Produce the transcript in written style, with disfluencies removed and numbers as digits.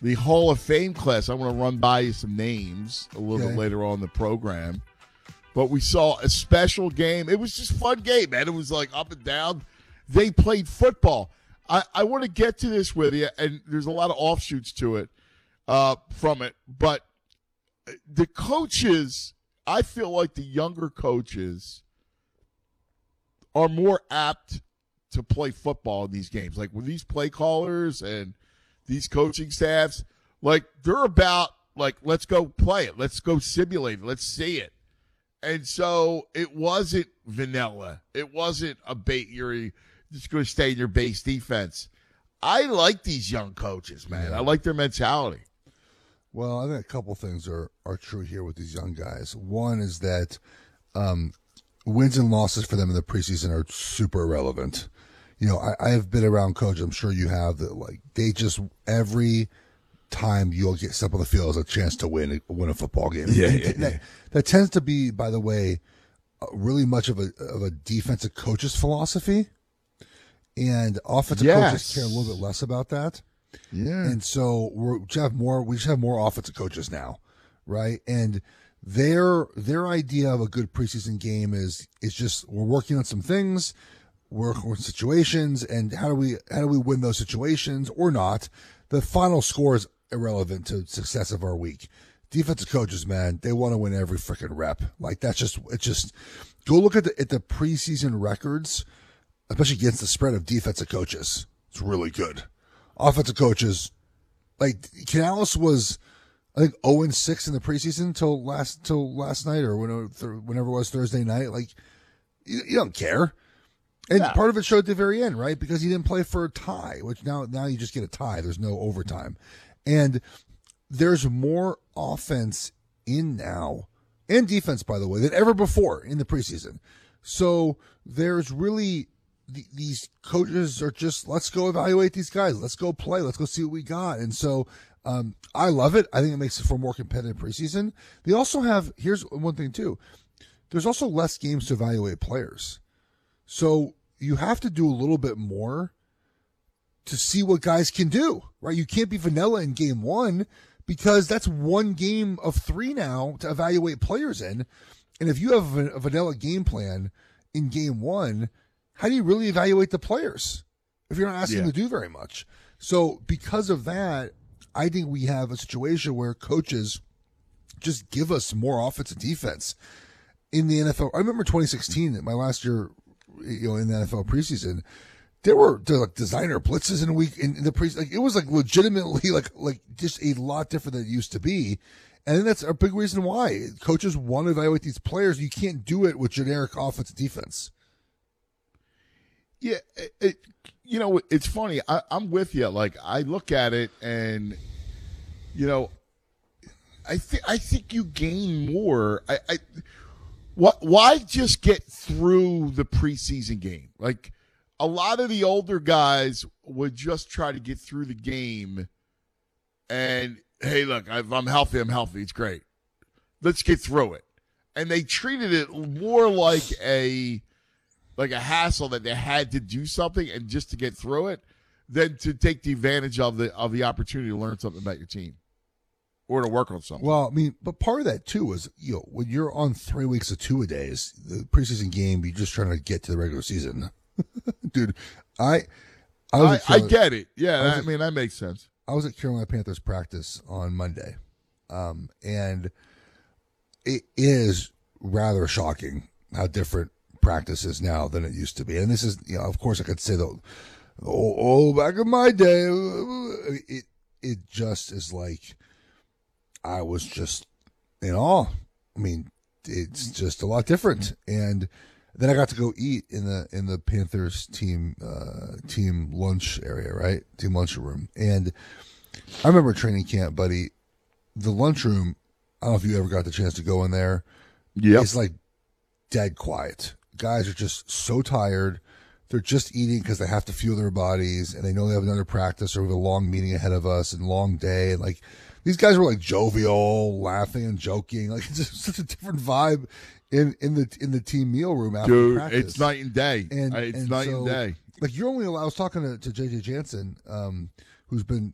the Hall of Fame class. I want to run by you some names a little bit later on in the program. But we saw a special game. It was just a fun game, man. It was like up and down. They played football. I want to get to this with you, and there's a lot of offshoots to it from it. But the coaches, I feel like the younger coaches are more apt to play football in these games. Like with these play callers and these coaching staffs, like they're about like, let's go play it. Let's go simulate it. Let's see it. And so it wasn't vanilla. It wasn't a bait. You're just going to stay in your base defense. I like these young coaches, man. Yeah. I like their mentality. Well, I think a couple things are true here with these young guys. One is that wins and losses for them in the preseason are super irrelevant. You know, I have been around coaches, I'm sure you have, that like they just every time you'll get step on the field as a chance to win a football game. Yeah. That tends to be, by the way, really much of a defensive coach's philosophy, and offensive coaches care a little bit less about that. Yeah, and so we just have more offensive coaches now, right? And their idea of a good preseason game is just we're working on some things, working with situations, and how do we win those situations or not? The final score is irrelevant to success of our week. Defensive coaches, man, they want to win every freaking rep. Like it's just go look at the preseason records, especially against the spread of defensive coaches. It's really good. Offensive coaches, like Canales was, I think 0-6 in the preseason till last night or whenever it was Thursday night. Like you don't care. And part of it showed at the very end, right? Because he didn't play for a tie, which now you just get a tie. There's no overtime. And there's more offense in now, and defense, by the way, than ever before in the preseason. So there's really these coaches are just, let's go evaluate these guys. Let's go play. Let's go see what we got. And so I love it. I think it makes it for a more competitive preseason. They also have, here's one thing too. There's also less games to evaluate players. So you have to do a little bit more to see what guys can do, right? You can't be vanilla in game one because that's one game of 3 now to evaluate players in. And if you have a vanilla game plan in game one, how do you really evaluate the players if you're not asking them to do very much? So because of that, I think we have a situation where coaches just give us more offense and defense in the NFL. I remember 2016, my last year, in the NFL preseason, there were like designer blitzes in a week in the preseason. Like, it was like legitimately like just a lot different than it used to be. And I think that's a big reason why coaches want to evaluate these players. You can't do it with generic offense and defense. Yeah, it's funny. I'm with you. Like, I look at it and, I think you gain more. Why just get through the preseason game? Like, a lot of the older guys would just try to get through the game and, hey, look, if I'm healthy, I'm healthy. It's great. Let's get through it. And they treated it more like a hassle that they had to do something and just to get through it than to take the advantage of the opportunity to learn something about your team or to work on something. Well, I mean, but part of that too was, when you're on 3 weeks of two-a-days, the preseason game, you're just trying to get to the regular season. Dude, I get it. Yeah, that makes sense. I was at Carolina Panthers practice on Monday, and it is rather shocking how different practice is now than it used to be. And this is, of course, I could say back in my day, it just is like I was just in awe. I mean, it's just a lot different. And then I got to go eat in the Panthers team lunch area, right? Team lunchroom. And I remember training camp, buddy, the lunchroom, I don't know if you ever got the chance to go in there. Yeah. It's like dead quiet. Guys are just so tired. They're just eating because they have to fuel their bodies, and they know they have another practice or we have a long meeting ahead of us and long day. And like, these guys were like jovial, laughing and joking. Like, it's just such a different vibe in the team meal room after practice. It's night and day. It's night and day. Like, you're only allowed. I was talking to JJ Jansen, who's been